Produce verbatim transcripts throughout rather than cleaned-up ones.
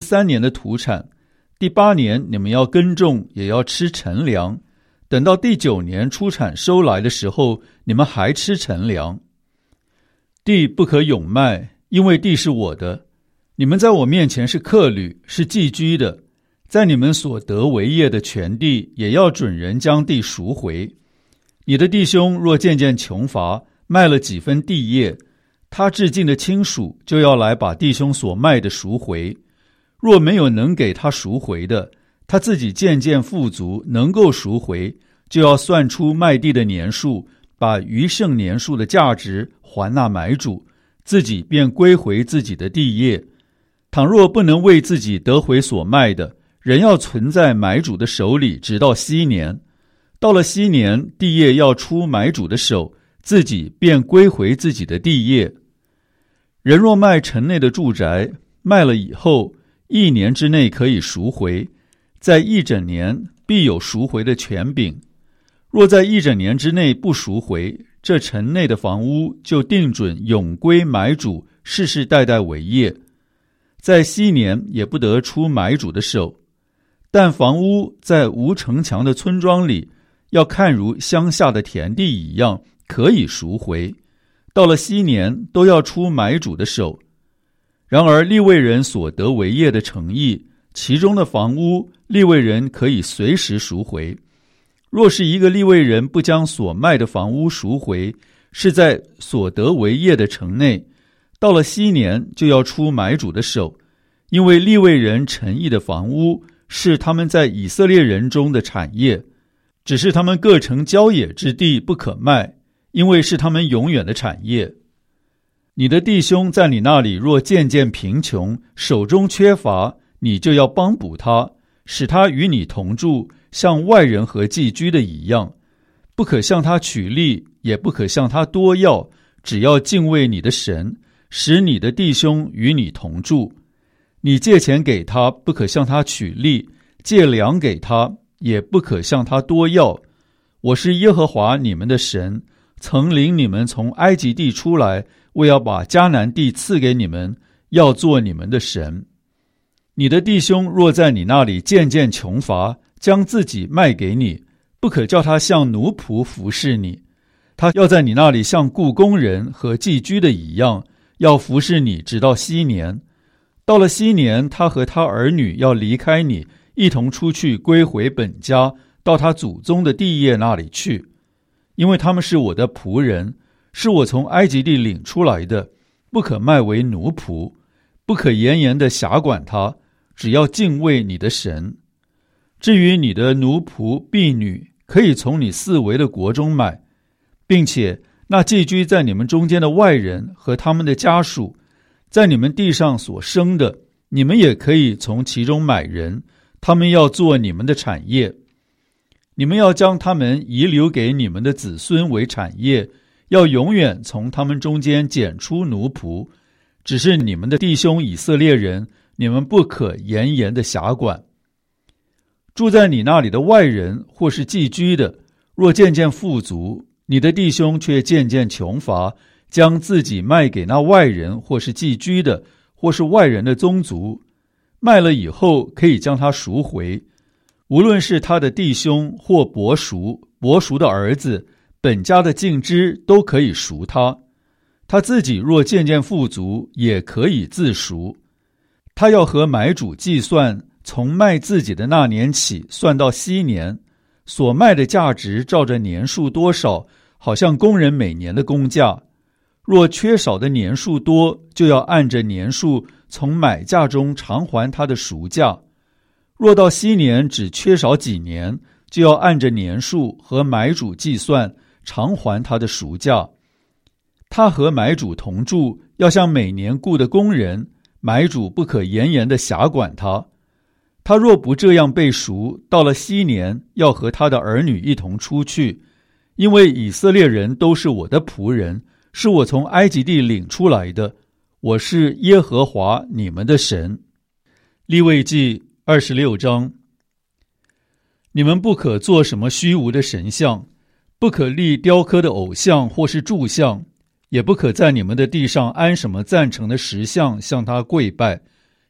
三年的土产，第八年你们要耕种，也要吃陈粮，等到第九年出产收来的时候，你们还吃陈粮。地不可永卖，因为地是我的，你们在我面前是客旅，是寄居的，在你们所得为业的全地，也要准人将地赎回。你的弟兄若渐渐穷乏，卖了几分地业，他至近的亲属就要来把弟兄所卖的赎回。若没有能给他赎回的，他自己渐渐富足，能够赎回，就要算出卖地的年数，把余剩年数的价值还那买主，自己便归回自己的地业。倘若不能为自己得回所卖的，人要存在买主的手里，直到禧年。到了禧年，地业要出买主的手，自己便归回自己的地业。人若卖城内的住宅，卖了以后，一年之内可以赎回，在一整年必有赎回的权柄。若在一整年之内不赎回，这城内的房屋就定准永归买主，世世代代为业。在禧年也不得出买主的手。但房屋在无城墙的村庄里，要看如乡下的田地一样，可以赎回。到了禧年，都要出买主的手。然而利未人所得为业的城邑，其中的房屋，利未人可以随时赎回。若是一个利未人不将所卖的房屋赎回，是在所得为业的城内，到了禧年就要出买主的手，因为利未人城邑的房屋是他们在以色列人中的产业，只是他们各城郊野之地不可卖，因为是他们永远的产业。你的弟兄在你那里若渐渐贫穷，手中缺乏，你就要帮补他，使他与你同住，像外人和寄居的一样。不可向他取利，也不可向他多要，只要敬畏你的神，使你的弟兄与你同住。你借钱给他，不可向他取利；借粮给他，也不可向他多要。我是耶和华你们的神，曾领你们从埃及地出来，为要把迦南地赐给你们，要做你们的神。你的弟兄若在你那里渐渐穷乏，将自己卖给你，不可叫他像奴仆服侍你。他要在你那里像雇工人和寄居的一样，要服侍你直到禧年。到了禧年，他和他儿女要离开你，一同出去归回本家，到他祖宗的地业那里去。因为他们是我的仆人，是我从埃及地领出来的，不可卖为奴仆，不可严严地辖管他，只要敬畏你的神。至于你的奴仆婢女，可以从你四围的国中买，并且那寄居在你们中间的外人和他们的家属，在你们地上所生的，你们也可以从其中买人，他们要做你们的产业。你们要将他们遗留给你们的子孙为产业，要永远从他们中间拣出奴仆。只是你们的弟兄以色列人，你们不可严严的辖管。住在你那里的外人或是寄居的，若渐渐富足，你的弟兄却渐渐穷乏，将自己卖给那外人或是寄居的，或是外人的宗族，卖了以后可以将他赎回。无论是他的弟兄或伯叔、伯叔的儿子，本家的近支都可以赎他。他自己若渐渐富足，也可以自赎。他要和买主计算，从卖自己的那年起算到禧年，所卖的价值照着年数多少，好像工人每年的工价。若缺少的年数多，就要按着年数从买价中偿还他的赎价。若到禧年只缺少几年，就要按着年数和买主计算，偿还他的赎价。他和买主同住，要像每年雇的工人，买主不可严严的辖管他。他若不这样被赎，到了禧年，要和他的儿女一同出去，因为以色列人都是我的仆人，是我从埃及地领出来的，我是耶和华你们的神。利未记二十六章。你们不可做什么虚无的神像，不可立雕刻的偶像或是柱像，也不可在你们的地上安什么赞成的石像向他跪拜，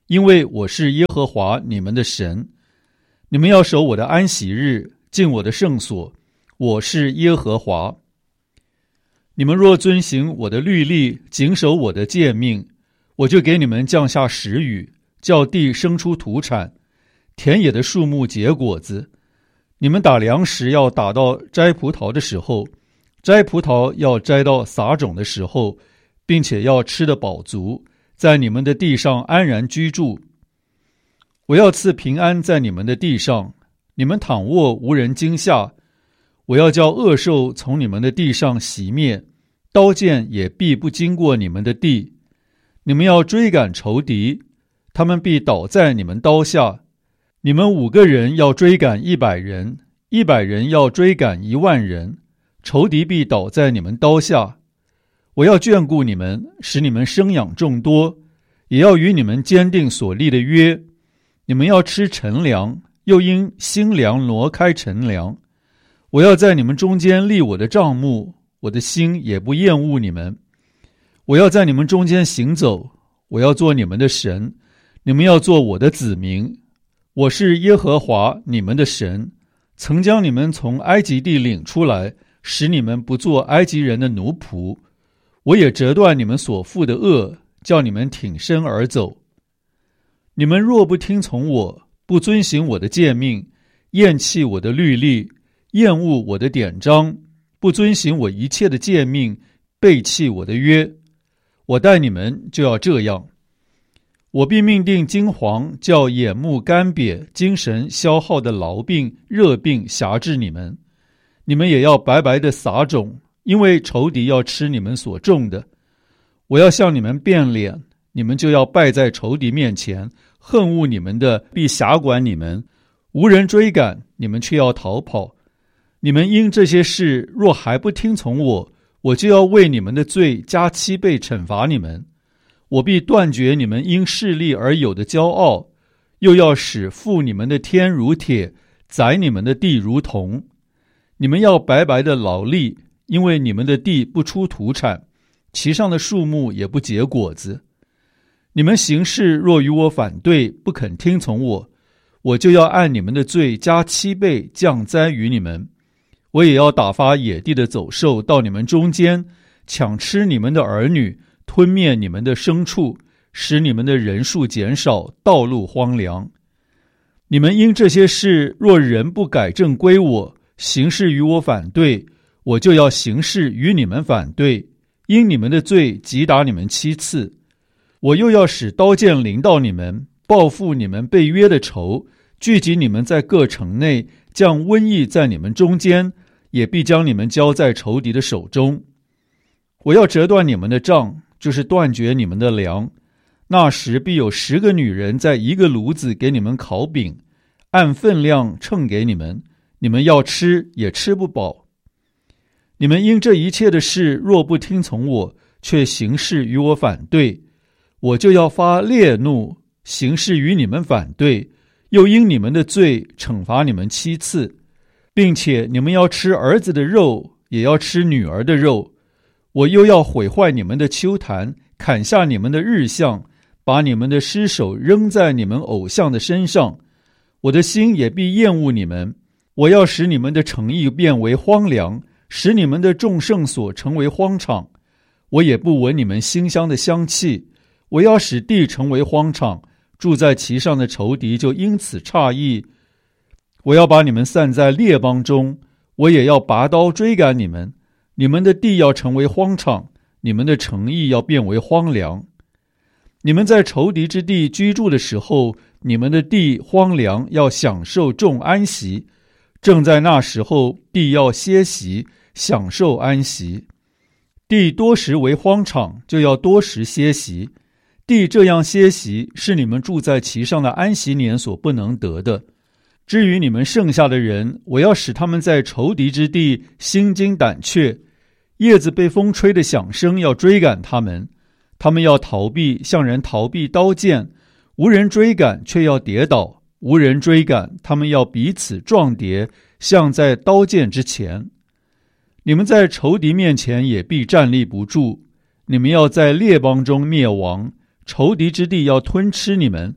因为我是耶和华你们的神。你们要守我的安息日，进我的圣所，我是耶和华。你们若遵行我的律例，谨守我的诫命，我就给你们降下时雨，叫地生出土产，田野的树木结果子。你们打粮食要打到摘葡萄的时候，摘葡萄要摘到撒种的时候，并且要吃得饱足，在你们的地上安然居住。我要赐平安在你们的地上，你们躺卧无人惊吓。我要叫恶兽从你们的地上熄灭，刀剑也必不经过你们的地。你们要追赶仇敌，他们必倒在你们刀下。你们五个人要追赶一百人，一百人要追赶一万人，仇敌必倒在你们刀下。我要眷顾你们，使你们生养众多，也要与你们坚定所立的约。你们要吃陈粮，又因新粮挪开陈粮。我要在你们中间立我的帐幕，我的心也不厌恶你们。我要在你们中间行走，我要做你们的神，你们要做我的子民。我是耶和华你们的神，曾将你们从埃及地领出来，使你们不做埃及人的奴仆。我也折断你们所负的轭，叫你们挺身而走。你们若不听从我，不遵行我的诫命，厌弃我的律例，厌恶我的典章，不遵行我一切的诫命，背弃我的约，我待你们就要这样。我必命定惊惶，叫眼目干瘪、精神消耗的痨病、热病辖制你们。你们也要白白的撒种，因为仇敌要吃你们所种的。我要向你们变脸，你们就要败在仇敌面前，恨恶你们的必辖管你们，无人追赶，你们却要逃跑。你们因这些事若还不听从我，我就要为你们的罪加七倍惩罚你们。我必断绝你们因势力而有的骄傲，又要使覆你们的天如铁，宰你们的地如铜。你们要白白的劳力，因为你们的地不出土产，其上的树木也不结果子。你们行事若与我反对，不肯听从我，我就要按你们的罪加七倍降灾于你们。我也要打发野地的走兽到你们中间，抢吃你们的儿女，吞灭你们的牲畜，使你们的人数减少，道路荒凉。你们因这些事若人不改正归我，行事与我反对，我就要行事与你们反对，因你们的罪击打你们七次。我又要使刀剑临到你们，报复你们被约的仇，聚集你们在各城内，降瘟疫在你们中间，也必将你们交在仇敌的手中。我要折断你们的杖，就是断绝你们的粮。那时必有十个女人在一个炉子给你们烤饼，按分量称给你们，你们要吃也吃不饱。你们因这一切的事若不听从我，却行事与我反对，我就要发烈怒，行事与你们反对，又因你们的罪惩罚你们七次，并且你们要吃儿子的肉，也要吃女儿的肉。我又要毁坏你们的丘坛，砍下你们的日像，把你们的尸首扔在你们偶像的身上。我的心也必厌恶你们，我要使你们的城邑变为荒凉，使你们的众圣所成为荒场。我也不闻你们馨香的香气，我要使地成为荒场，住在其上的仇敌就因此诧异。我要把你们散在列邦中，我也要拔刀追赶你们。你们的地要成为荒场，你们的城邑要变为荒凉。你们在仇敌之地居住的时候，你们的地荒凉，要享受众安息。正在那时候，地要歇息，享受安息。地多时为荒场，就要多时歇息。地这样歇息，是你们住在其上的安息年所不能得的。至于你们剩下的人，我要使他们在仇敌之地心惊胆怯，叶子被风吹的响声要追赶他们，他们要逃避，像人逃避刀剑，无人追赶，却要跌倒；无人追赶，他们要彼此撞跌，像在刀剑之前。你们在仇敌面前也必站立不住，你们要在列邦中灭亡，仇敌之地要吞吃你们，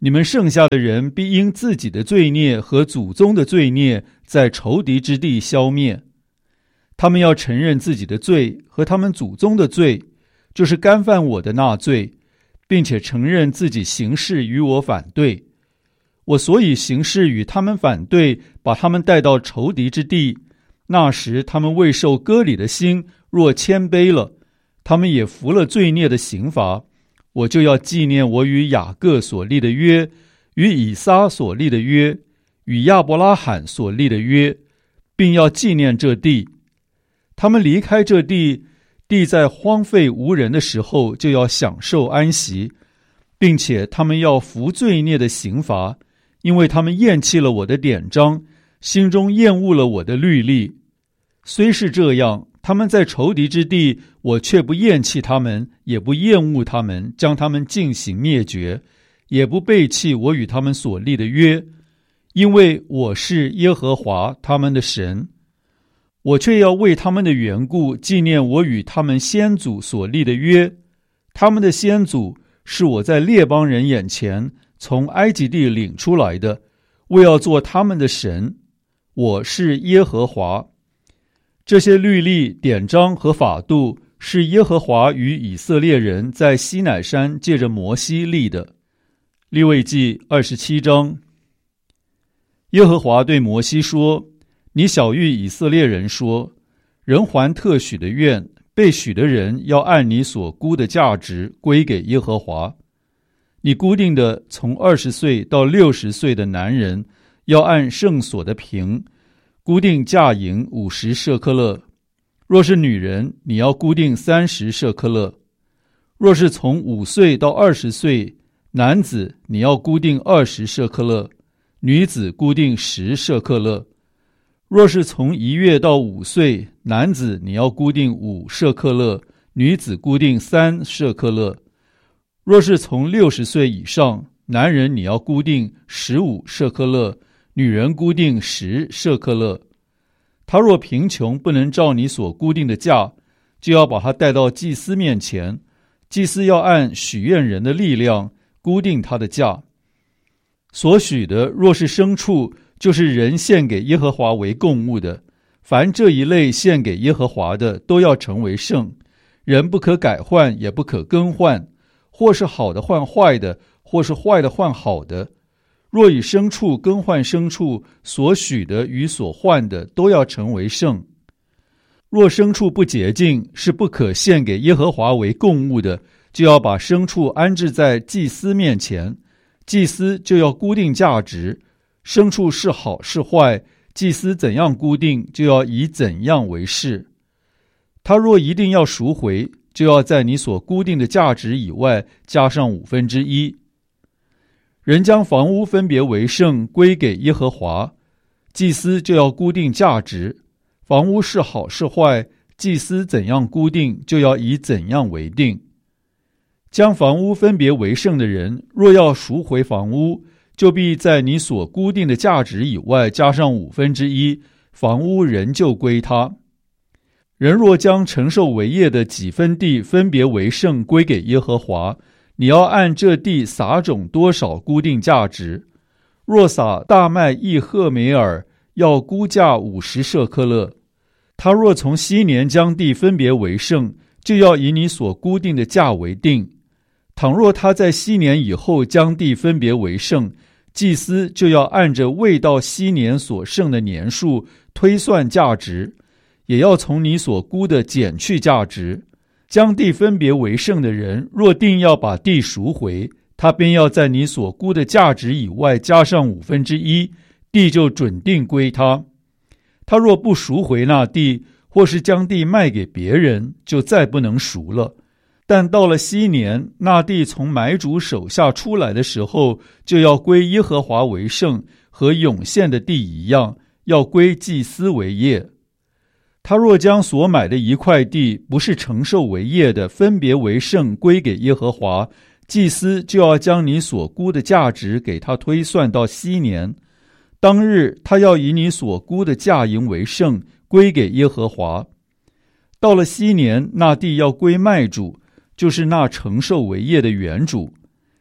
你们剩下的人必因自己的罪孽和祖宗的罪孽，在仇敌之地消灭。他们要承认自己的罪和他们祖宗的罪，就是干犯我的那罪，并且承认自己行事与我反对。我所以行事与他们反对，把他们带到仇敌之地。那时他们未受割礼的心若谦卑了，他们也服了罪孽的刑罚，我就要纪念我与雅各所立的约，与以撒所立的约，与亚伯拉罕所立的约，并要纪念这地。他们离开这地，地在荒废无人的时候，就要享受安息，并且他们要服罪孽的刑罚，因为他们厌弃了我的典章，心中厌恶了我的律例。虽是这样，他们在仇敌之地，我却不厌弃他们，也不厌恶他们，将他们进行灭绝，也不背弃我与他们所立的约，因为我是耶和华他们的神。我却要为他们的缘故纪念我与他们先祖所立的约。他们的先祖是我在列邦人眼前从埃及地领出来的，为要做他们的神。我是耶和华。这些律例、典章和法度是耶和华与以色列人在西乃山借着摩西立的。利未记二十七章。耶和华对摩西说：你晓谕以色列人说，人还特许的愿，被许的人要按你所估的价值归给耶和华。你估定的从二十岁到六十岁的男人，要按圣所的平，估定价银五十舍克勒。若是女人，你要估定三十舍克勒。若是从五岁到二十岁，男子你要估定二十舍克勒，女子估定十舍克勒。若是从一月到五岁，男子你要估定五舍克勒，女子估定三舍克勒。若是从六十岁以上，男人你要估定十五舍克勒，女人估定十舍克勒。他若贫穷不能照你所估定的价，就要把他带到祭司面前，祭司要按许愿人的力量估定他的价。所许的若是牲畜，就是人献给耶和华为供物的，凡这一类献给耶和华的，都要成为圣。人不可改换，也不可更换，或是好的换坏的，或是坏的换好的。若以牲畜更换牲畜，所许的与所换的都要成为圣。若牲畜不洁净，是不可献给耶和华为供物的，就要把牲畜安置在祭司面前，祭司就要估定价值。牲畜是好是坏，祭司怎样估定，就要以怎样为是。他若一定要赎回，就要在你所估定的价值以外加上五分之一。人将房屋分别为圣，归给耶和华，祭司就要估定价值。房屋是好是坏，祭司怎样估定，就要以怎样为定。将房屋分别为圣的人，若要赎回房屋，就必在你所估定的价值以外加上五分之一，房屋仍旧归他。人若将承受为业的几分地分别为圣归给耶和华，你要按这地撒种多少估定价值。若撒大麦一赫梅尔，要估价五十舍克勒。他若从昔年将地分别为圣，就要以你所估定的价为定。倘若他在昔年以后将地分别为圣，祭司就要按着未到昔年所剩的年数推算价值，也要从你所估的减去价值。将地分别为圣的人，若定要把地赎回，他便要在你所估的价值以外加上五分之一，地就准定归他。他若不赎回那地，或是将地卖给别人，就再不能赎了。但到了昔年，那地从买主手下出来的时候，就要归耶和华为圣，和涌现的地一样，要归祭司为业。他若将所买的一块地不是承受为业的，分别为圣归给耶和华，祭司就要将你所估的价值给他推算到昔年。当日他要以你所估的价银为圣，归给耶和华。到了昔年，那地要归卖主，就是那承受为业的原主。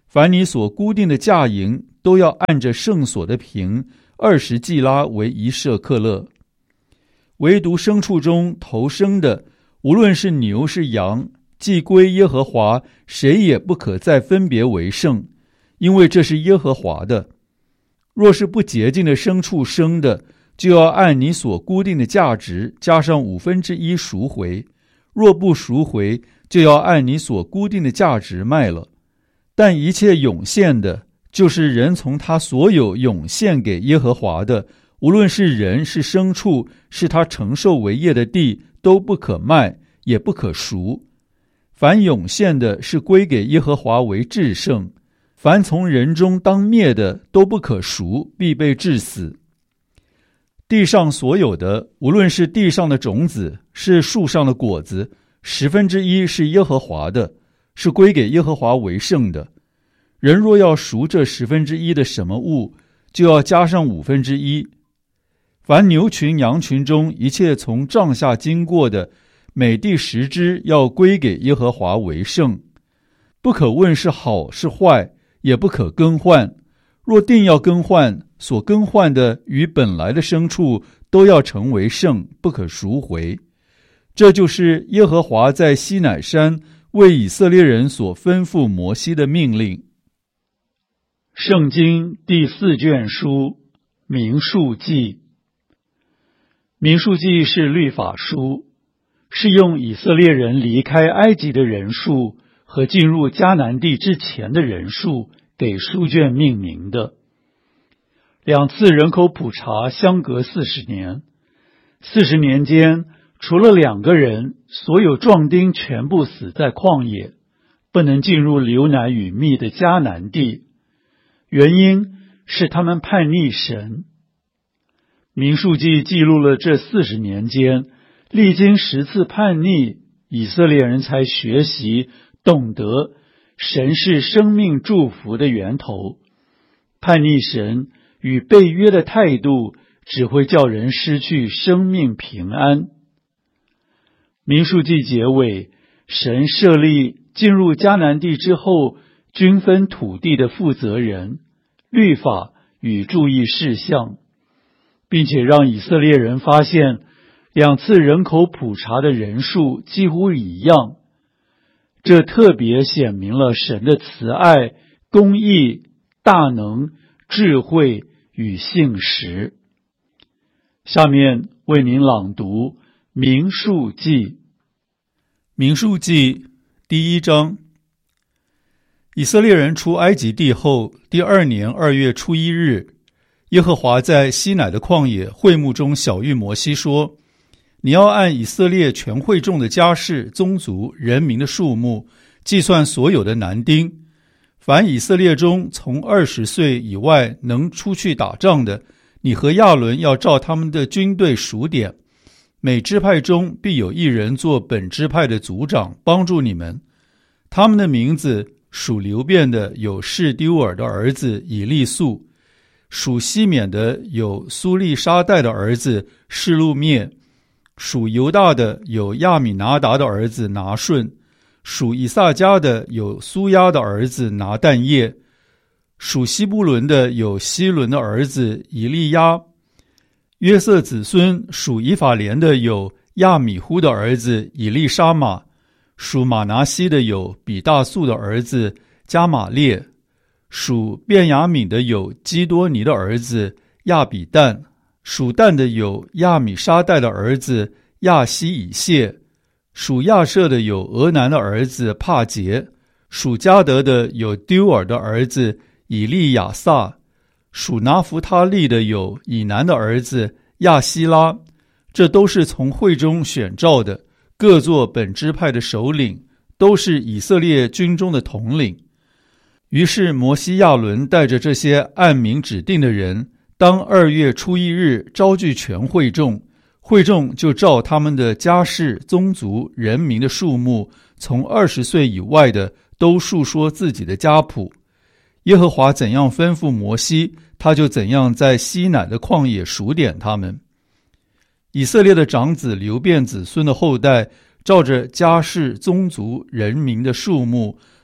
凡你所固定的价银，都要按着圣所的平二十季拉为一舍克勒。唯独牲畜中头生的，无论是牛是羊，既归耶和华，谁也不可再分别为圣，因为这是耶和华的。若是不洁净的牲畜生的，就要按你所固定的价值加上五分之一赎回；若不赎回，就要按你所固定的价值卖了。但一切涌现的，就是人从他所有涌现给耶和华的，无论是人是牲畜，是他承受为业的地，都不可卖，也不可赎。凡涌现的，是归给耶和华为至圣。凡从人中当灭的，都不可赎，必被治死。地上所有的，无论是地上的种子，是树上的果子，十分之一是耶和华的，是归给耶和华为圣的。人若要赎这十分之一的什么物，就要加上五分之一。凡牛群羊群中一切从帐下经过的，每第十只要归给耶和华为圣。不可问是好是坏，也不可更换。若定要更换，所更换的与本来的牲畜都要成为圣，不可赎回。这就是耶和华在西乃山为以色列人所吩咐摩西的命令。圣经第四卷书民数记。民数记是律法书，是用以色列人离开埃及的人数和进入迦南地之前的人数给书卷命名的。两次人口普查相隔四十年，四十年间，除了两个人，所有壮丁全部死在旷野，不能进入流奶与蜜的迦南地。原因是他们叛逆神。民数记记录了这四十年间，历经十次叛逆，以色列人才学习懂得神是生命祝福的源头。叛逆神与背约的态度，只会叫人失去生命平安。民数记结尾，神设立进入迦南地之后均分土地的负责人、律法与注意事项，并且让以色列人发现两次人口普查的人数几乎一样。这特别显明了神的慈爱、公义、大能、智慧与信实。下面为您朗读民数记。民数记第一章。以色列人出埃及地后，第二年二月初一日，耶和华在西乃的旷野会幕中晓谕摩西说：你要按以色列全会众的家室、宗族、人民的数目，计算所有的男丁。凡以色列中从二十岁以外能出去打仗的，你和亚伦要照他们的军队数点。每支派中必有一人做本支派的族长，帮助你们。他们的名字，属流便的有示丢尔的儿子以利素，属西缅的有苏利沙代的儿子示路灭，属犹大的有亚米拿达的儿子拿顺，属以萨迦的有苏亚的儿子拿但业，属西布伦的有希伦的儿子以利亚。约瑟子孙属以法莲的有亚米忽的儿子以利沙玛，属马拿西的有比大素的儿子加玛列，属便雅悯的有基多尼的儿子亚比旦，属但的有亚米沙代的儿子亚西以谢，属亚舍的有俄南的儿子帕杰，属迦得的有丢尔的儿子以利亚撒，属拿弗他利的有以南的儿子亚希拉。这都是从会中选召的，各作本支派的首领，都是以色列军中的统领。于是摩西亚伦带着这些按名指定的人，当二月初一日招聚全会众，会众就照他们的家室、宗族、人民的数目，从二十岁以外的都述说自己的家谱。耶和华怎样吩咐摩西，他就怎样在西乃的旷野数点他们。以色列的长子流便子孙的后代，照着家室、宗族、人民的数目，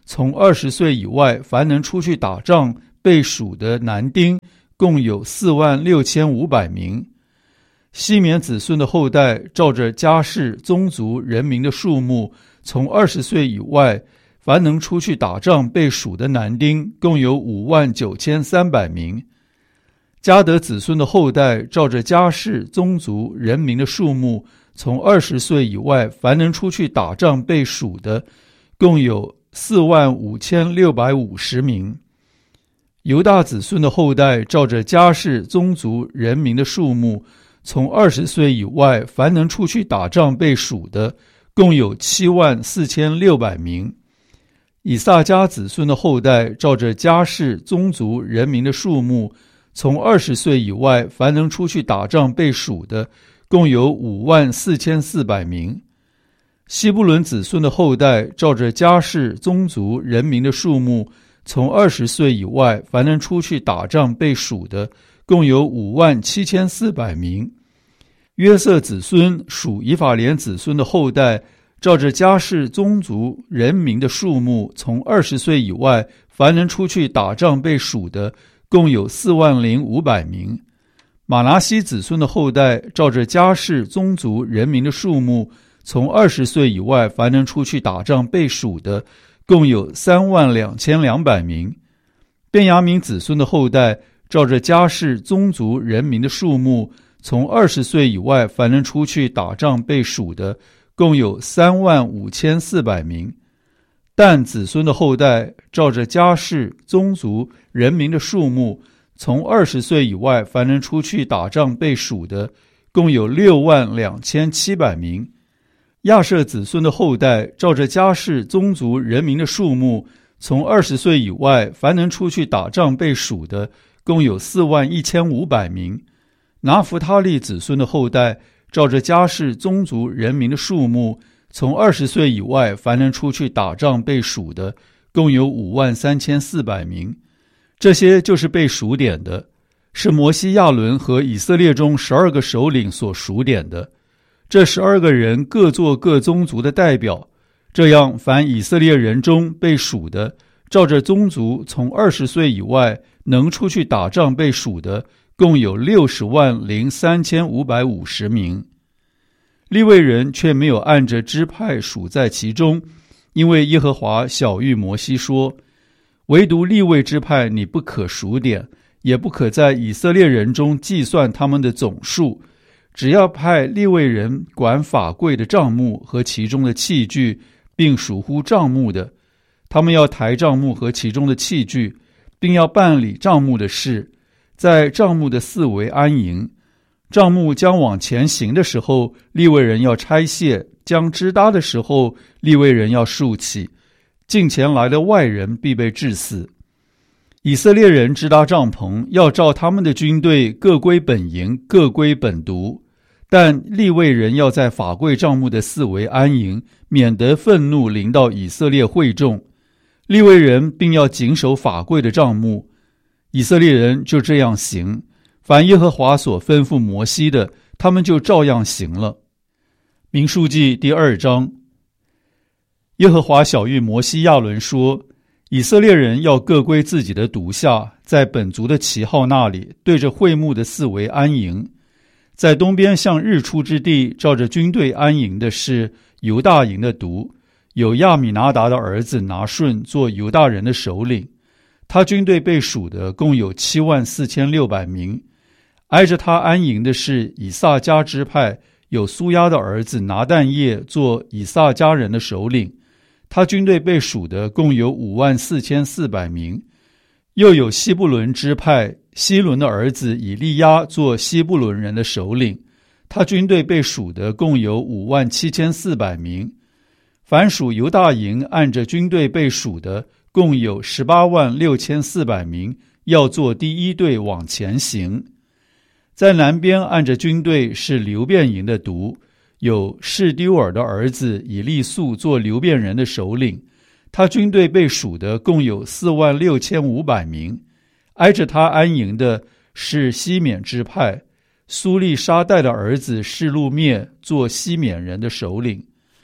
从二十岁以外，凡能出去打仗被数的男丁，共有四万六千五百名。西缅子孙的后代，照着家世、宗族、人民的数目，从二十岁以外，凡能出去打仗被数的男丁，共有五万九千三百名。迦得子孙的后代，照着家世、宗族、人民的数目，从二十岁以外，凡能出去打仗被数的，共有四万五千六百五十名。犹大子孙的后代，照着家世、宗族、人民的数目，从二十岁以外，凡能出去打仗被数的，共有七万四千六百名。以萨迦子孙的后代，照着家世、宗族、人民的数目，从二十岁以外，凡能出去打仗被数的，共有五万四千四百名。西布伦子孙的后代，照着家世、宗族、人民的数目，从二十岁以外，凡能出去打仗被数的，共有五万七千四百名。约瑟子孙属以法莲子孙的后代，照着家世、宗族、人民的数目，从二十岁以外，凡能出去打仗被数的，共有四万零五百名。马拿西子孙的后代，照着家世、宗族、人民的数目，从二十岁以外，凡能出去打仗被数的，共有三万两千两百名。便雅悯子孙的后代，照着家世、宗族、人民的数目，从二十岁以外，凡能出去打仗被数的，共有三万五千四百名。但子孙的后代，照着家世、宗族、人民的数目，从二十岁以外，凡能出去打仗被数的，共有六万两千七百名。亚设子孙的后代，照着家世、宗族、人民的数目，从二十岁以外，凡能出去打仗被数的，共有四万一千五百名。拿弗他利子孙的后代，照着家世、宗族、人民的数目，从二十岁以外，凡能出去打仗被数的，共有五万三千四百名。这些就是被数点的，是摩西、亚伦和以色列中十二个首领所数点的。这十二个人各做各宗族的代表，这样凡以色列人中被数的，照着宗族从二十岁以外能出去打仗被数的，共有六十万零三千五百五十名。利未人却没有按着支派数在其中，因为耶和华晓谕摩西说，唯独利未支派你不可数点，也不可在以色列人中计算他们的总数，只要派利未人管法柜的帐幕和其中的器具，并属乎帐幕的，他们要抬帐幕和其中的器具，并要办理帐幕的事，在帐幕的四围安营。帐幕将往前行的时候，利未人要拆卸；将支搭的时候，利未人要竖起。近前来的外人必被治死。以色列人支搭帐篷，要照他们的军队各归本营，各归本族。但利未人要在法柜帐幕的四围安营，免得愤怒临到以色列会众。利未人并要谨守法柜的帐幕。以色列人就这样行，凡耶和华所吩咐摩西的，他们就照样行了。民数记第二章。耶和华晓谕摩西、亚伦说，以色列人要各归自己的独下，在本族的旗号那里，对着会幕的四围安营。在东边向日出之地，照着军队安营的是犹大营的族，有亚米拿达的儿子拿顺做犹大人的首领，他军队被数的共有七万四千六百名。挨着他安营的是以萨迦支派，有苏亚的儿子拿但业做以萨迦人的首领，他军队被数的共有五万四千四百名。又有西布伦支派，希伦的儿子以利亚做西布伦人的首领，他军队被数的共有五万七千四百名。凡属犹大营按着军队被数的共有十八万六千四百名，要做第一队往前行。在南边按着军队是流便营的族，有示丢尔的儿子以利素做流便人的首领，他军队被数的共有四万六千五百名。挨着他安营的是西缅支派，苏利沙代的儿子示路灭做西缅人的首领。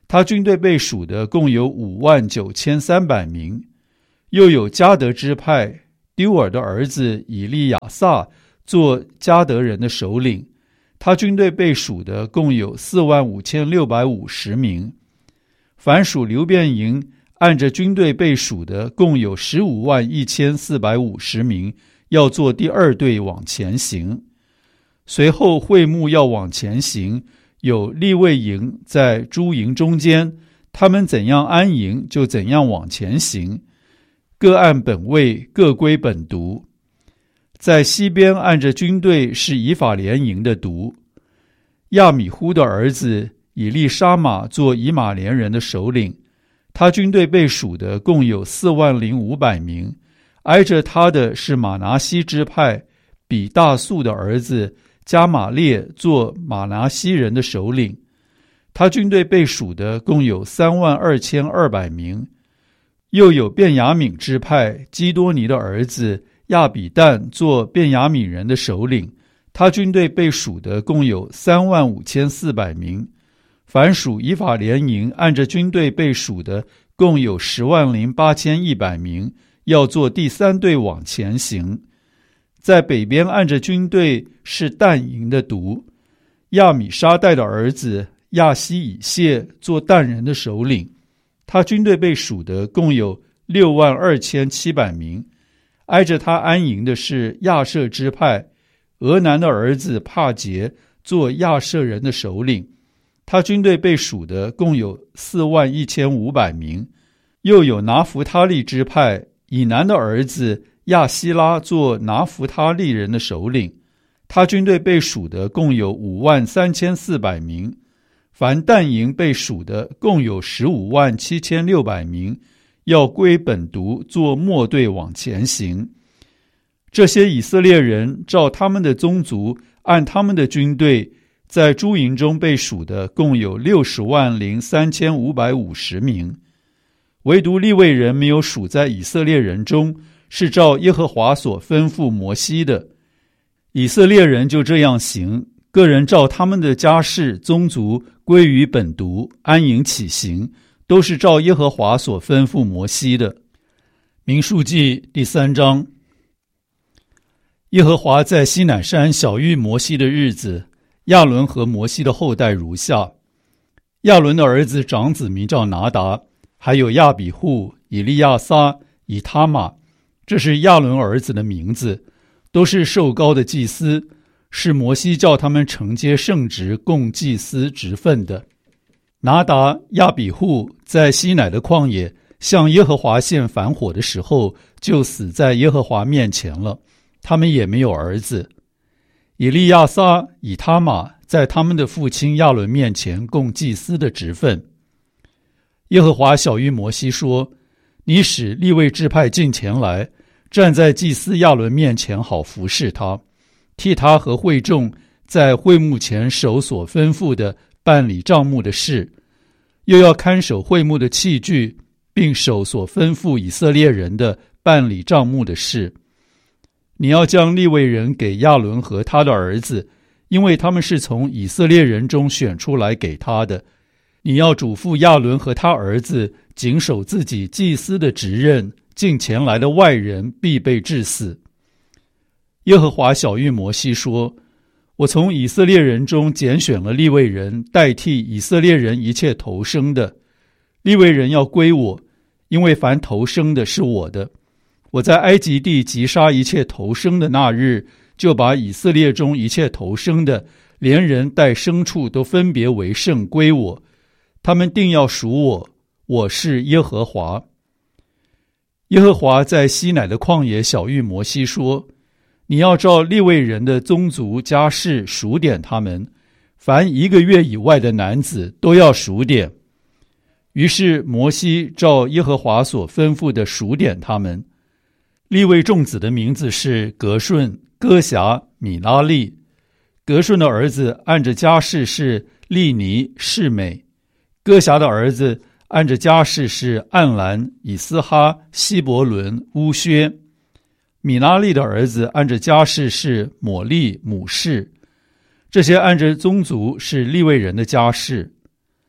他军队被数的共有五万九千三百名。又有迦得支派丢尔的儿子以利亚撒做迦得人的首领，他军队被数的共有四万五千六百五十名。凡属流便营按着军队被数的共有十五万一千四百五十名，要做第二队往前行。随后会幕要往前行，有利未营在诸营中间，他们怎样安营就怎样往前行，各按本位，各归本族。在西边按着军队是以法莲营的族，亚米忽的儿子以利沙玛做以马莲人的首领，他军队被数的共有四万零五百名。挨着他的是马拿西支派比大素的儿子加玛列做马拿西人的首领，他军队被数的共有三万二千二百名。又有便雅悯支派基多尼的儿子亚比旦做便雅悯人的首领，他军队被数的共有三万五千四百名。凡属以法莲营按着军队被数的共有十万零八千一百名，要做第三队往前行。在北边按着军队是但营的族，亚米沙代的儿子亚希以谢做但人的首领，他军队被数的共有六万二千七百名。挨着他安营的是亚舍支派俄南的儿子帕杰做亚舍人的首领，他军队被数的共有四万一千五百名。又有拿弗他利支派以南的儿子亚希拉做拿弗他利人的首领，他军队被数的共有五万三千四百名。凡但营被数的共有十五万七千六百名，要归本族做末队往前行。这些以色列人照他们的宗族按他们的军队，在诸营中被数的共有六十万零三千五百五十名。唯独利未人没有数在以色列人中，是照耶和华所吩咐摩西的。以色列人就这样行，个人照他们的家世宗族归于本族，安营起行，都是照耶和华所吩咐摩西的。民数记第三章。耶和华在西乃山晓谕摩西的日子，亚伦和摩西的后代如下：亚伦的儿子长子名叫拿达，还有亚比户、以利亚撒、以他玛，这是亚伦儿子的名字，都是受膏的祭司，是摩西叫他们承接圣职，供祭司职分的。拿达、亚比户在西乃的旷野向耶和华献燔火的时候，就死在耶和华面前了，他们也没有儿子。以利亚撒、以他玛在他们的父亲亚伦面前供祭司的职分。耶和华晓谕摩西说：你使利未支派进前来，站在祭司亚伦面前，好服侍他，替他和会众在会幕前守所吩咐的办理帐幕的事，又要看守会幕的器具，并守所吩咐以色列人的办理帐幕的事。你要将利未人给亚伦和他的儿子，因为他们是从以色列人中选出来给他的。你要嘱咐亚伦和他儿子谨守自己祭司的职任，近前来的外人必被治死。耶和华晓谕摩西说：我从以色列人中拣选了利未人，代替以色列人一切头生的。利未人要归我，因为凡头生的是我的。我在埃及地击杀一切头生的那日，就把以色列中一切头生的，连人带牲畜都分别为圣归我。他们定要属我，我是耶和华。耶和华在西乃的旷野晓谕摩西说：你要照利未人的宗族家世数点他们，凡一个月以外的男子都要数点。于是摩西照耶和华所吩咐的数点他们。利未众子的名字是革顺、哥辖、米拉利。革顺的儿子按着家世是利尼、示美。哥辖的儿子按着家世是暗兰、以斯哈、希伯伦、乌薛。米拉利的儿子按着家世是抹利、母士。这些按着宗族是利未人的家世。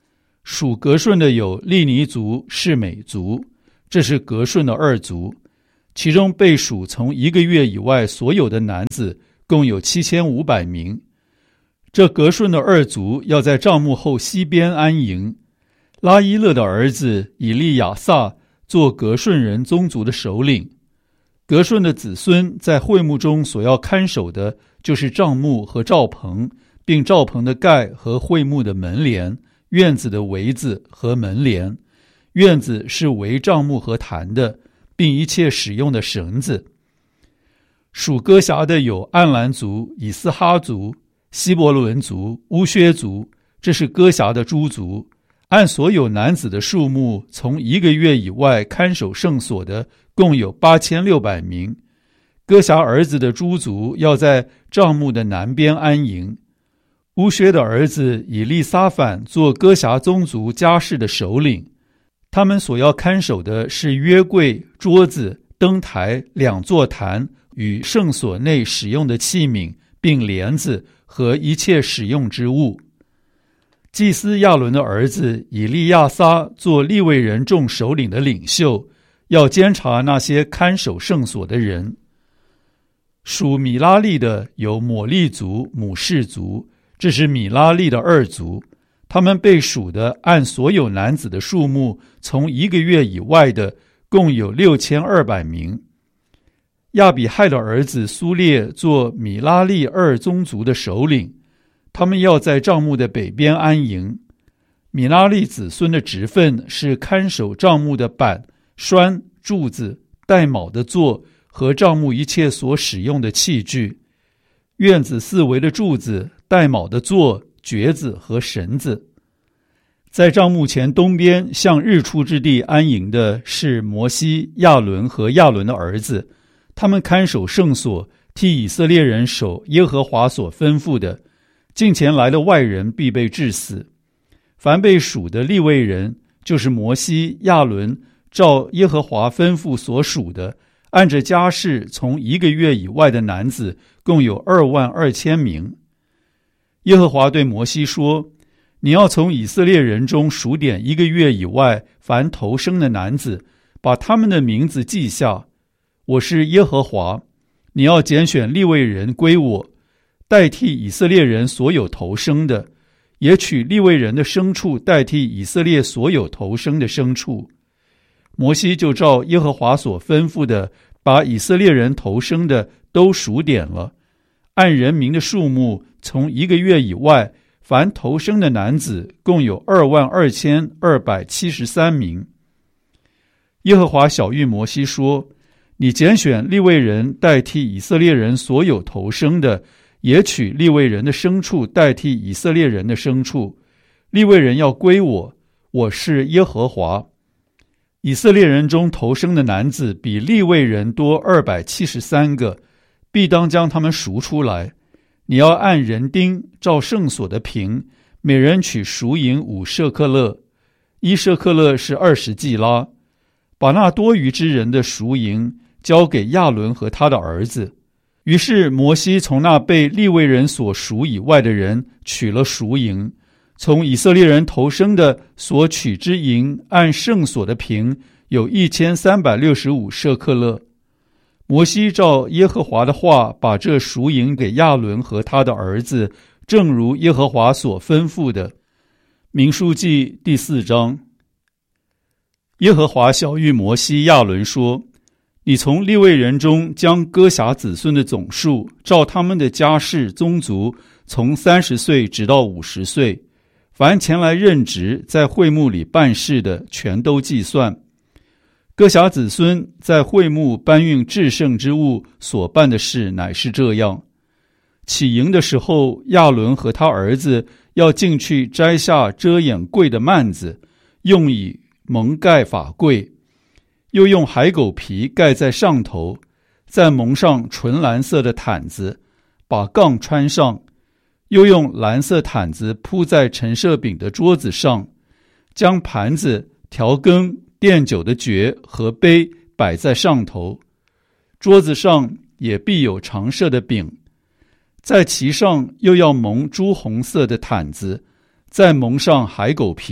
属革顺的有利尼族、示美族，这是革顺的二族，其中被属从一个月以外所有的男子共有七千五百名。这革顺的二族要在帐幕后西边安营。拉伊勒的儿子以利亚撒做革顺人宗族的首领。革顺的子孙在会幕中所要看守的就是帐幕和罩棚，并罩棚的盖和会幕的门帘，院子的围子和门帘。院子是围帐幕和坛的，并一切使用的绳子。属哥辖的有暗兰族、以斯哈族、希伯伦族、乌薛族，这是哥辖的诸族。按所有男子的数目，从一个月以外看守圣所的共有八千六百名。哥辖儿子的诸族要在帐幕的南边安营。乌薛的儿子以利撒反做哥辖宗族家室的首领。他们所要看守的是约柜、桌子、灯台、两座坛与圣所内使用的器皿，并帘子和一切使用之物。祭司亚伦的儿子以利亚撒做利未人众首领的领袖，要监察那些看守圣所的人。属米拉利的有抹利族、母士族，这是米拉利的二族。他们被属的按所有男子的数目，从一个月以外的共有六千二百名。亚比亥的儿子苏列做米拉利二宗族的首领，他们要在帐幕的北边安营。米拉利子孙的职分是看守帐幕的板、栓、柱子、带卯的座和帐幕一切所使用的器具。院子四围的柱子、带卯的座、橛子和绳子。在帐幕前东边向日出之地安营的是摩西、亚伦和亚伦的儿子，他们看守圣所，替以色列人守耶和华所吩咐的。近前来的外人必被治死。凡被属的利未人，就是摩西、亚伦照耶和华吩咐所属的，按着家室从一个月以外的男子共有二万二千名。耶和华对摩西说：你要从以色列人中数点一个月以外凡头生的男子，把他们的名字记下。我是耶和华，你要拣选利未人归我，代替以色列人所有头生的，也取利未人的牲畜代替以色列所有头生的牲畜。摩西就照耶和华所吩咐的，把以色列人头生的都数点了，按人民的数目，从一个月以外凡头生的男子共有二万二千二百七十三名。耶和华晓谕摩西说：你拣选利未人代替以色列人所有头生的，也取利未人的牲畜代替以色列人的牲畜。利未人要归我，我是耶和华。以色列人中头生的男子比利未人多二百七十三个，必当将他们赎出来。你要按人丁照圣所的平，每人取赎银五舍克勒，一舍克勒是二十季拉。把那多余之人的赎银交给亚伦和他的儿子。于是摩西从那被利未人所赎以外的人取了赎银，从以色列人头生的所取之银，按圣所的平有一千三百六十五舍克勒。摩西照耶和华的话，把这赎银给亚伦和他的儿子，正如耶和华所吩咐的。民数记第四章。耶和华晓谕摩西、亚伦说：你从利未人中将哥辖子孙的总数，照他们的家室宗族，从三十岁直到五十岁，凡前来任职在会幕里办事的，全都计算。哥辖子孙在会幕搬运至圣之物所办的事乃是这样：起营的时候，亚伦和他儿子要进去摘下遮掩柜的幔子，用以蒙盖法柜，又用海狗皮盖在上头，再蒙上纯蓝色的毯子，把杠穿上，又用蓝色毯子铺在陈设饼的桌子上，将盘子、调羹、奠酒的爵和杯摆在上头，桌子上也必有常设的饼，在其上又要蒙朱红色的毯子，再蒙上海狗皮，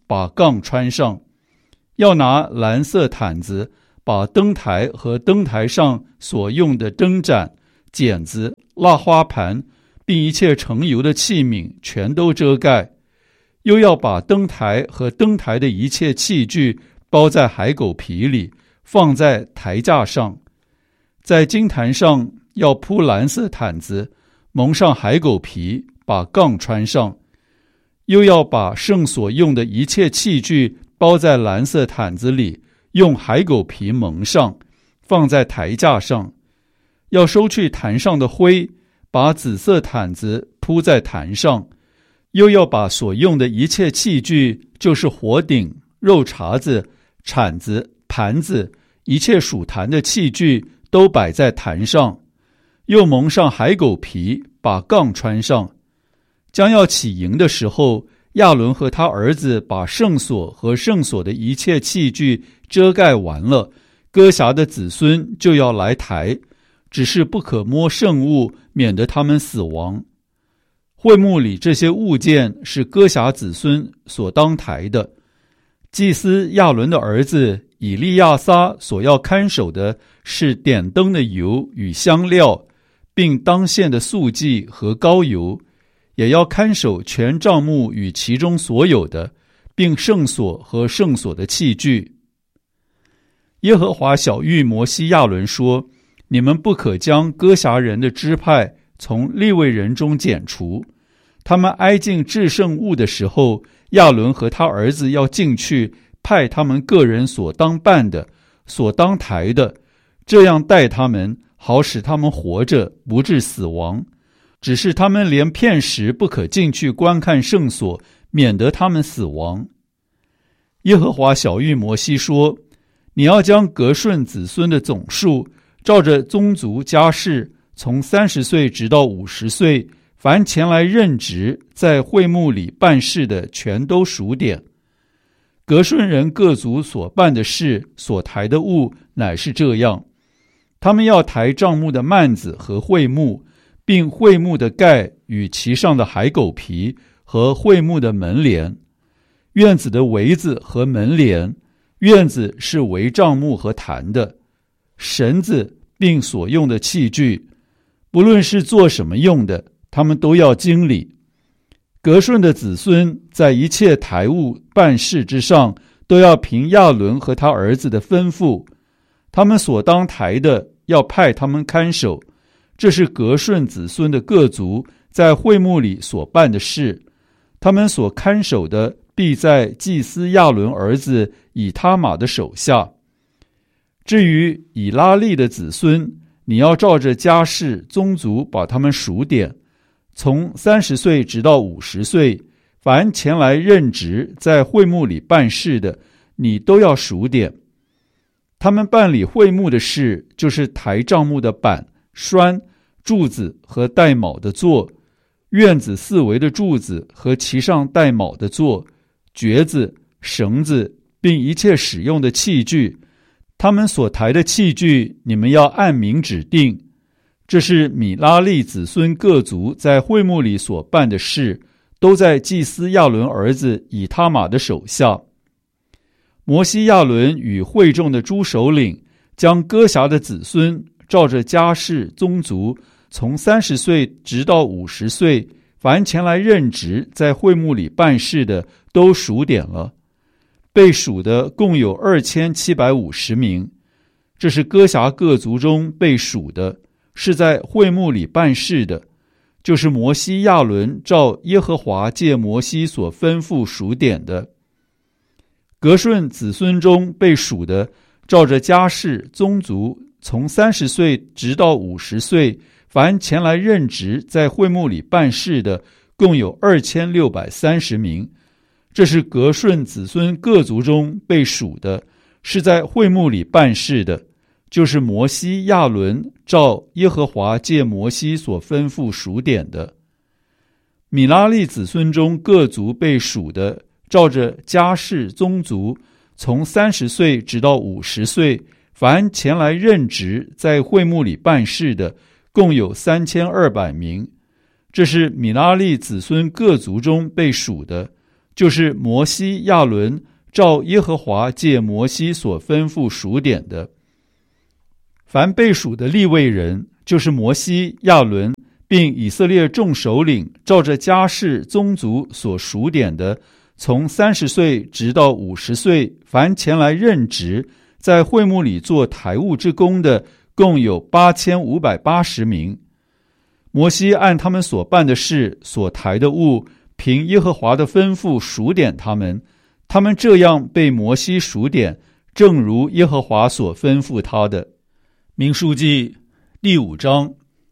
把杠穿上。要拿蓝色毯子把灯台和灯台上所用的灯盏、剪子、蜡花盘并一切盛油的器皿全都遮盖。又要把灯台和灯台的一切器具包在海狗皮里，放在台架上。在金坛上要铺蓝色毯子，蒙上海狗皮，把杠穿上。又要把圣所用的一切器具包在蓝色毯子里，用海狗皮蒙上，放在台架上。要收去坛上的灰，把紫色毯子铺在坛上。又要把所用的一切器具，就是火鼎、肉茬子、铲子、盘子，一切属坛的器具都摆在坛上，又蒙上海狗皮，把杠穿上。将要起营的时候，亚伦和他儿子把圣所和圣所的一切器具遮盖完了，哥辖的子孙就要来抬，只是不可摸圣物，免得他们死亡。会幕里这些物件是哥辖子孙所当抬的。祭司亚伦的儿子以利亚撒所要看守的是点灯的油与香料，并当献的素祭和膏油，也要看守全帐幕与其中所有的，并圣所和圣所的器具。耶和华晓谕摩西亚伦说：你们不可将哥辖人的支派从利未人中剪除。他们挨近至圣物的时候，亚伦和他儿子要进去，派他们个人所当办的、所当抬的，这样待他们，好使他们活着，不致死亡。只是他们连片时不可进去观看圣所，免得他们死亡。耶和华晓谕摩西说：你要将革顺子孙的总数，照着宗族家世，从三十岁直到五十岁，凡前来任职在会幕里办事的，全都数点。革顺人各族所办的事，所抬的物，乃是这样：他们要抬帐幕的幔子和会幕，并会幕的盖与其上的海狗皮和会幕的门帘，院子的围子和门帘，院子是围帐幕和坛的，绳子并所用的器具，不论是做什么用的，他们都要经理。革顺的子孙在一切台务办事之上，都要凭亚伦和他儿子的吩咐，他们所当抬的，要派他们看守。这是革顺子孙的各族在会幕里所办的事，他们所看守的，必在祭司亚伦儿子以他玛的手下。至于以拉利的子孙，你要照着家世宗族把他们数点，从三十岁直到五十岁，凡前来任职在会幕里办事的，你都要数点。他们办理会幕的事，就是抬帐幕的板、栓、柱子和带卯的座，院子四围的柱子和其上带卯的座，橛子、绳子，并一切使用的器具。他们所抬的器具，你们要按名指定。这是米拉利子孙各族在会幕里所办的事，都在祭司亚伦儿子以他玛的手下。摩西亚伦与会众的诸首领，将哥辖的子孙照着家世宗族，从三十岁直到五十岁，凡前来任职在会幕里办事的，都数点了。被数的共有二千七百五十名。这是哥辖各族中被数的，是在会幕里办事的，就是摩西亚伦照耶和华借摩西所吩咐数点的。革顺子孙中被数的，照着家世宗族，从三十岁直到五十岁，凡前来任职在会幕里办事的，共有二千六百三十名。这是革顺子孙各族中被数的，是在会幕里办事的，就是摩西亚伦照耶和华借摩西所吩咐数点的。米拉利子孙中各族被数的，照着家世宗族，从三十岁直到五十岁，凡前来任职在会幕里办事的，共有三千二百名。这是米拉利子孙各族中被数的， 就是摩西、亚伦照耶和华借摩西所吩咐数点的。凡被数的利未人，就是摩西、亚伦并以色列众首领照着家世宗族所数点的，从三十岁直到五十岁，凡前来任职在会幕里做台务之工的，共有八千五百八十名。摩西按他们所办的事、所抬的物，凭耶和华的吩咐数点他们，他们这样被摩西数点，正如耶和华所吩咐他的。民数记第五章。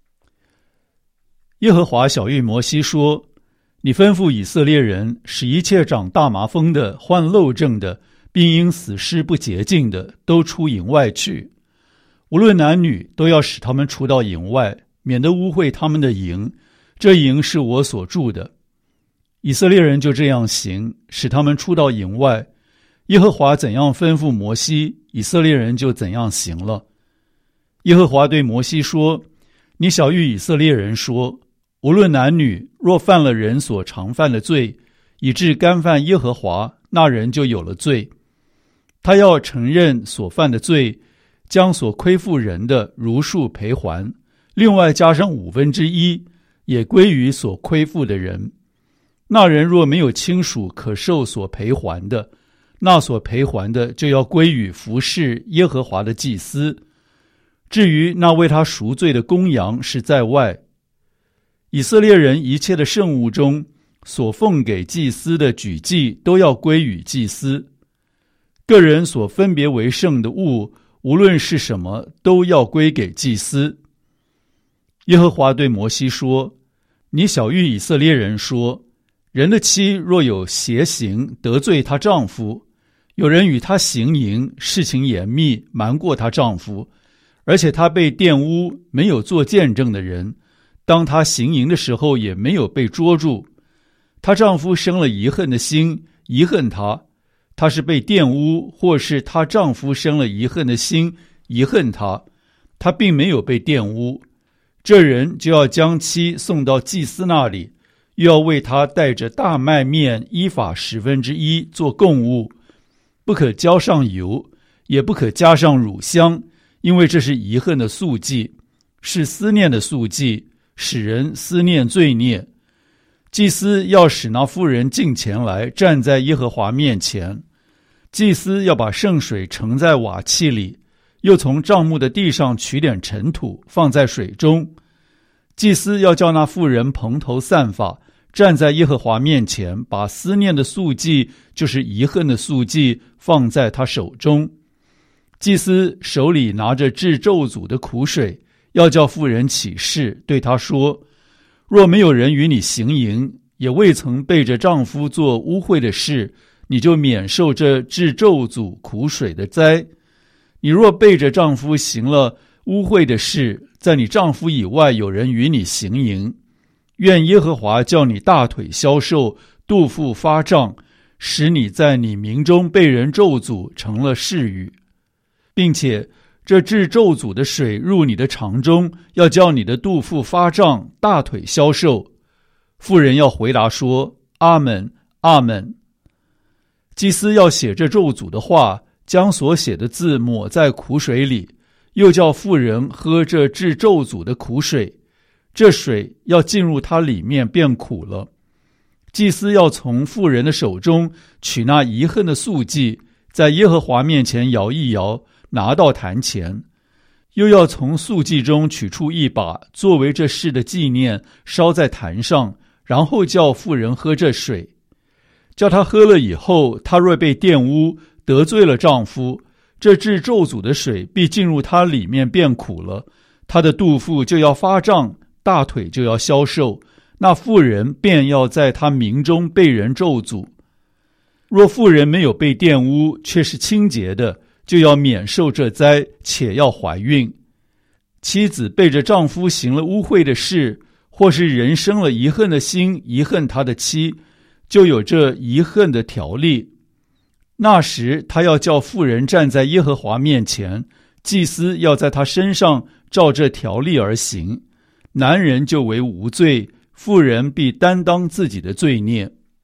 耶和华晓谕摩西说：你吩咐以色列人，使一切长大麻风的、患漏症的，并因死尸不洁净的，都出营外去。无论男女，都要使他们出到营外，免得污秽他们的营。这营是我所住的。以色列人就这样行，使他们出到营外。耶和华怎样吩咐摩西，以色列人就怎样行了。耶和华对摩西说：你晓谕以色列人说，无论男女，若犯了人所常犯的罪，以致干犯耶和华，那人就有了罪。他要承认所犯的罪，将所亏负人的如数赔还，另外加上五分之一，也归于所亏负的人。那人若没有亲属可受所赔还的，那所赔还的就要归于服侍耶和华的祭司。至于那为他赎罪的公羊是在外。以色列人一切的圣物中所奉给祭司的举祭都要归于祭司。个人所分别为圣的物，无论是什么，都要归给祭司。耶和华对摩西说：你晓谕以色列人说，人的妻若有邪行得罪她丈夫，有人与她行淫，事情严密，瞒过她丈夫，而且她被玷污，没有做见证的人，当她行淫的时候也没有被捉住，她丈夫生了疑恨的心，疑恨她，她是被玷污，或是她丈夫生了疑恨的心，疑恨她，她并没有被玷污，这人就要将妻送到祭司那里，又要为他带着大麦面依法十分之一做供物，不可浇上油，也不可加上乳香，因为这是遗恨的素祭，是思念的素祭，使人思念罪孽。祭司要使那妇人进前来，站在耶和华面前。祭司要把圣水盛在瓦器里，又从帐幕的地上取点尘土，放在水中。祭司要叫那妇人蓬头散发，站在耶和华面前，把思念的素祭，就是遗恨的素祭，放在他手中。祭司手里拿着治咒诅的苦水，要叫妇人起誓，对他说：若没有人与你行淫，也未曾背着丈夫做污秽的事，你就免受这治咒诅苦水的灾。你若背着丈夫行了污秽的事，在你丈夫以外有人与你行淫，愿耶和华叫你大腿消瘦，肚腹发胀，使你在你民中被人咒诅，成了誓语，并且这治咒诅的水入你的肠中，要叫你的肚腹发胀，大腿消瘦。妇人要回答说：阿们，阿们。祭司要写这咒诅的话，将所写的字抹在苦水里，又叫妇人喝这治咒诅的苦水，这水要进入它里面，变苦了。祭司要从妇人的手中取那遗恨的素祭，在耶和华面前摇一摇，拿到坛前，又要从素祭中取出一把，作为这事的纪念，烧在坛上，然后叫妇人喝这水。叫她喝了以后，她若被玷污，得罪了丈夫，这治咒诅的水必进入她里面，变苦了，她的肚腹就要发胀，大腿就要消瘦，那妇人便要在她民中被人咒诅。若妇人没有被玷污，却是清洁的，就要免受这灾，且要怀孕。妻子背着丈夫行了污秽的事，或是人生了遗恨的心，遗恨他的妻，就有这遗恨的条例。那时他要叫妇人站在耶和华面前，祭司要在他身上照这条例而行，男人就为无罪，妇人必担当自己的罪孽。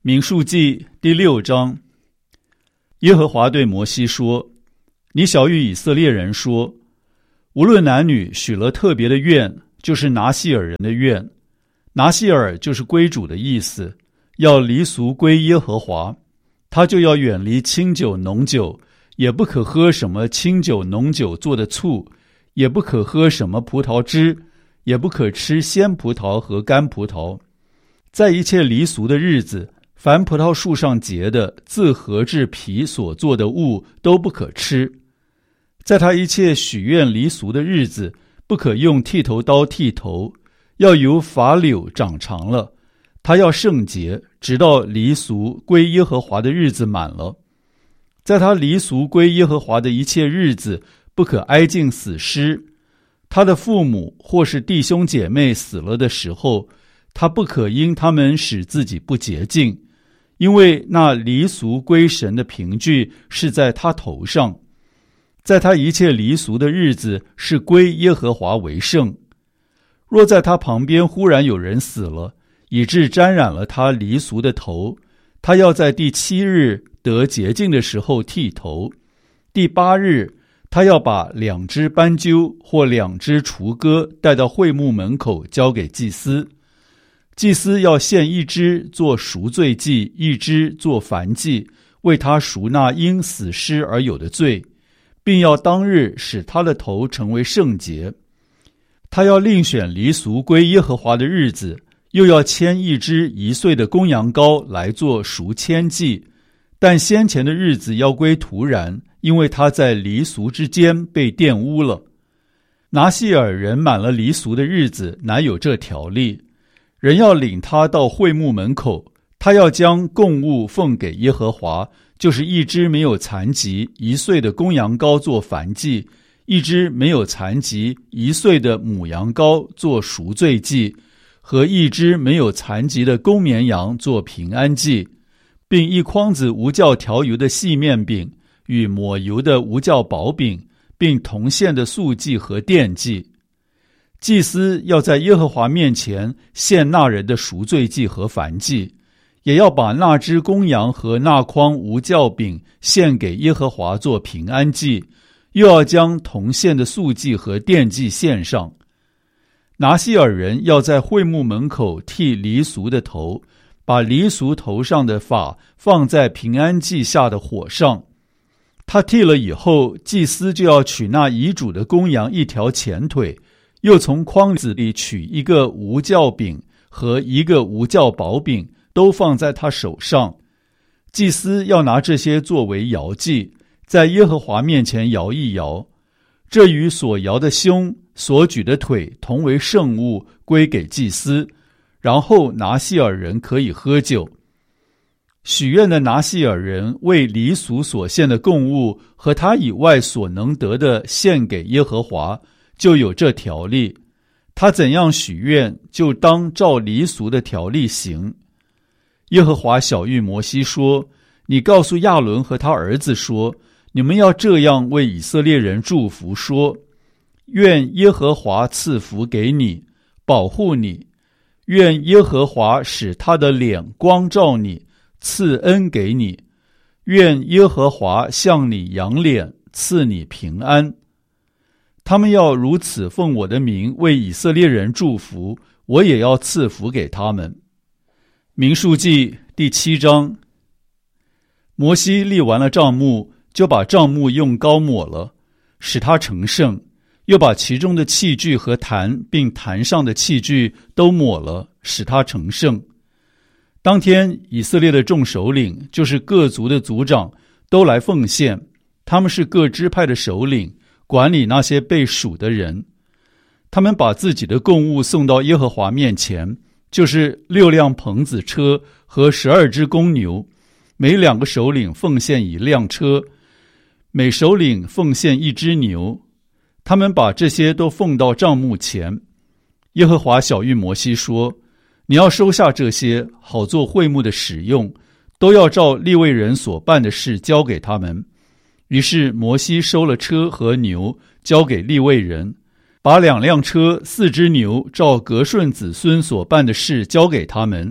民数记第六章，耶和华对摩西说：你晓谕以色列人说，无论男女许了特别的愿，就是拿细尔人的愿。拿细尔就是归主的意思，要离俗归耶和华。他就要远离清酒浓酒，也不可喝什么清酒浓酒做的醋，也不可喝什么葡萄汁，也不可吃鲜葡萄和干葡萄。在一切离俗的日子，凡葡萄树上结的自合制皮所做的物都不可吃。在他一切许愿离俗的日子，不可用剃头刀剃头，要由法柳长长了。他要圣洁，直到离俗归耶和华的日子满了。在他离俗归耶和华的一切日子，不可挨近死尸。他的父母或是弟兄姐妹死了的时候，他不可因他们使自己不洁净，因为那离俗归神的凭据是在他头上。在他一切离俗的日子，是归耶和华为圣。若在他旁边忽然有人死了，以致沾染了他离俗的头，他要在第七日得洁净的时候剃头。第八日，他要把两只斑鸠或两只雏鸽带到会幕门口，交给祭司。祭司要献一只做赎罪祭，一只做燔祭，为他赎那因死尸而有的罪，并要当日使他的头成为圣洁。他要另选离俗归耶和华的日子，又要牵一只一岁的公羊羔来做赎愆祭，但先前的日子要归徒然，因为他在离俗之间被玷污了。拿细尔人满了离俗的日子，乃有这条例：人要领他到会幕门口，他要将供物奉给耶和华，就是一只没有残疾一岁的公羊羔做燔祭，一只没有残疾一岁的母羊羔做赎罪祭，和一只没有残疾的公绵羊做平安祭，并一筐子无酵调油的细面饼与抹油的无酵薄饼，并同献的素祭和奠祭。祭司要在耶和华面前献那人的赎罪祭和燔祭，也要把那只公羊和那筐无酵饼献给耶和华做平安祭，又要将同献的素祭和奠祭献上。拿细尔人要在会幕门口剃离俗的头，把离俗头上的发放在平安祭下的火上。他剃了以后，祭司就要取那遗嘱的公羊一条前腿，又从筐子里取一个无酵饼和一个无酵薄饼，都放在他手上。祭司要拿这些作为摇祭，在耶和华面前摇一摇。这与所摇的胸、所举的腿同为圣物，归给祭司。然后拿细尔人可以喝酒。许愿的拿细尔人为离俗所献的供物和他以外所能得的献给耶和华，就有这条例。他怎样许愿，就当照离俗的条例行。耶和华晓谕摩西说：你告诉亚伦和他儿子说，你们要这样为以色列人祝福说：愿耶和华赐福给你，保护你；愿耶和华使他的脸光照你，赐恩给你；愿耶和华向你扬脸，赐你平安。他们要如此奉我的名为以色列人祝福，我也要赐福给他们。民数记第七章。摩西立完了帐幕，就把帐幕用膏抹了，使它成圣，又把其中的器具和坛并坛上的器具都抹了，使它成圣。当天以色列的众首领，就是各族的族长，都来奉献，他们是各支派的首领，管理那些被数的人。他们把自己的供物送到耶和华面前，就是六辆棚子车和十二只公牛，每两个首领奉献一辆车，每首领奉献一只牛。他们把这些都奉到帐幕前。耶和华晓谕摩西说：你要收下这些，好做会幕的使用，都要照利未人所办的事交给他们。于是摩西收了车和牛，交给利未人，把两辆车、四只牛照革顺子孙所办的事交给他们，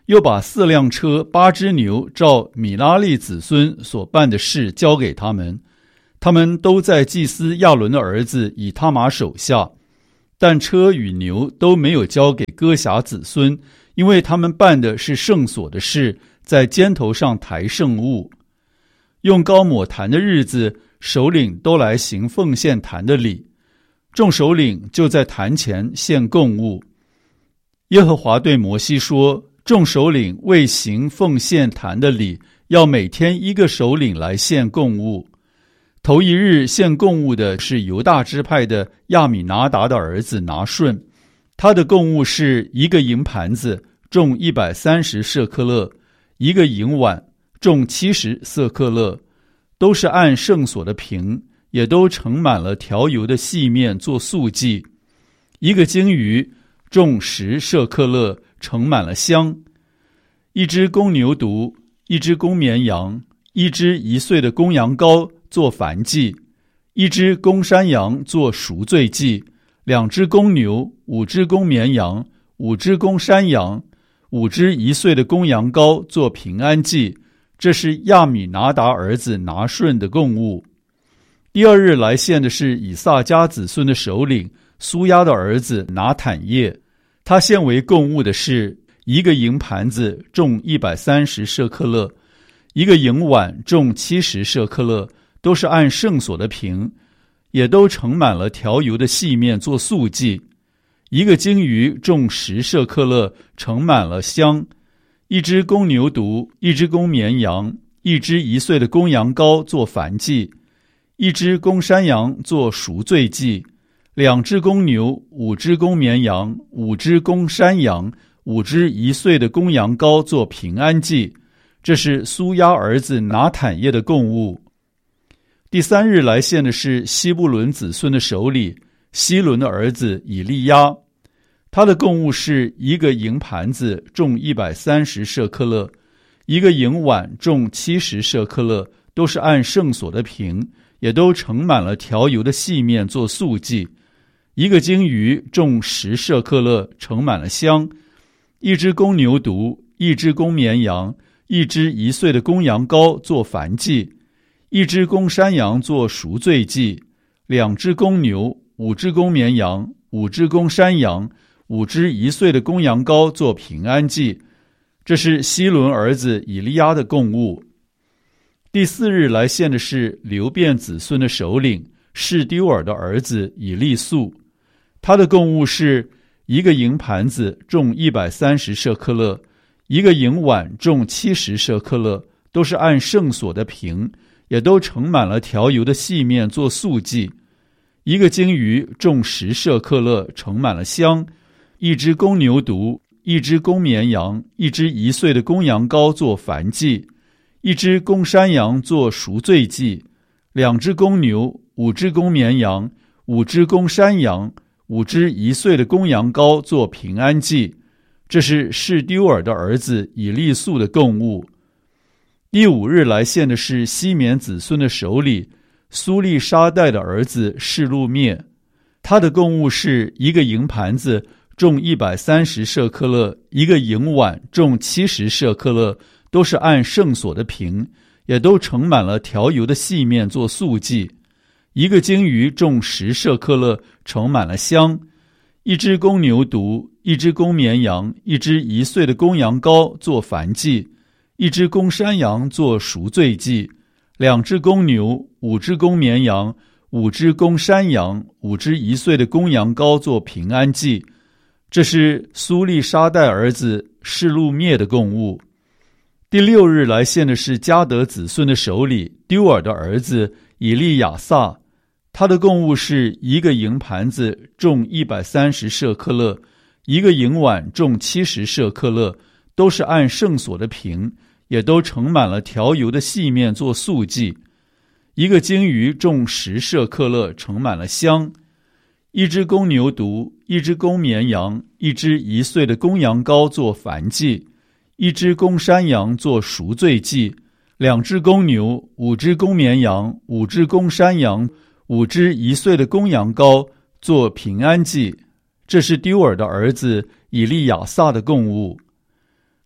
又把四辆车、八只牛照米拉利子孙所办的事交给他们，他们都在祭司亚伦的儿子以他玛手下，但车与牛都没有交给哥辖子孙，因为他们办的是圣所的事，在肩头上抬圣物。用膏抹坛的日子，首领都来行奉献坛的礼，众首领就在坛前献供物。耶和华对摩西说，众首领为行奉献坛的礼，要每天一个首领来献供物。头一日献供物的是犹大支派的亚米拿达的儿子拿顺，他的供物是一个银盘子，重一百三十舍克勒，一个银碗，重七十舍克勒，都是按圣所的瓶，也都盛满了调油的细面做素祭。一个鲸鱼，重十舍克勒，盛满了香。一只公牛犊，一只公绵羊，一只一岁的公羊羔做燔祭，一只公山羊做赎罪祭，两只公牛，五只公绵羊，五只公山羊，五只一岁的公羊羔做平安祭。这是亚米拿达儿子拿顺的供物。第二日来献的是以萨迦子孙的首领苏亚的儿子拿坦叶，他献为供物的是一个银盘子，重一百三十舍克勒，一个银碗，重七十舍克勒，都是按圣所的瓶，也都盛满了调油的细面做素祭。一个鲸鱼，重十舍克勒，盛满了香。一只公牛犊，一只公绵羊，一只一岁的公羊羔做燔祭，一只公山羊做赎罪祭，两只公牛，五只公绵羊，五只公山羊，五只一岁的公羊羔做平安祭。这是苏亚儿子拿坦叶的供物。第三日来献的是西布伦子孙的首领希伦的儿子以利亚，他的供物是一个银盘子，重一百三十舍克勒，一个银碗，重七十舍克勒，都是按圣所的瓶，也都盛满了调油的细面做素祭。一个鲸鱼，重十舍克勒，盛满了香。一只公牛犊，一只公绵羊，一只一岁的公羊羔做燔祭，一只公山羊做赎罪祭，两只公牛，五只公绵羊，五只公山羊，五只一岁的公羊羔做平安祭。这是希伦儿子以利亚的供物。第四日来献的是流便子孙的首领示丢尔的儿子以利素，他的供物是一个银盘子，重一百三十舍克勒，一个银碗，重七十舍克勒，都是按圣所的瓶，也都盛满了调油的细面做素祭。一个鲸鱼，重十舍克勒，盛满了香。一只公牛犊，一只公绵羊，一只一岁的公羊羔做燔祭，一只公山羊做赎罪祭，两只公牛，五只公绵羊，五只公山羊，五只一岁的公羊羔做平安祭。这是示丢尔的儿子以利素的供物。第五日来献的是西缅子孙的首领苏利沙代的儿子示路灭，他的供物是一个银盘子，重一百三十舍克勒，一个银碗，重七十舍克勒，都是按圣所的瓶，也都盛满了调油的细面做素祭。一个鲸鱼，重十舍克勒，盛满了香。一只公牛犊，一只公绵羊，一只一岁的公羊羔做燔祭，一只公山羊做赎罪祭，两只公牛，五只公绵羊，五只公山羊，五只一岁的公羊羔做平安祭。这是苏利沙代儿子示路灭的供物。第六日来献的是迦得子孙的首领丢尔的儿子以利亚撒，他的供物是一个银盘子，重一百三十舍克勒，一个银碗，重七十舍克勒，都是按圣所的瓶，也都盛满了调油的细面做素祭。一个鲸鱼，重十舍克勒，盛满了香。一只公牛犊，一只公绵羊，一只一岁的公羊羔做燔祭，一只公山羊做赎罪祭，两只公牛，五只公绵羊，五只公山羊，五只一岁的公羊羔做平安祭。这是丢尔的儿子以利亚撒的供物。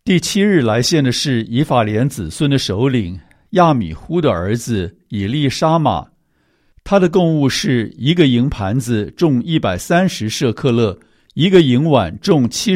第七日来献的是以法莲子孙的首领亚米忽的儿子以利沙玛，他的供物是一个银盘子重一百三十舍克勒，一个银碗重七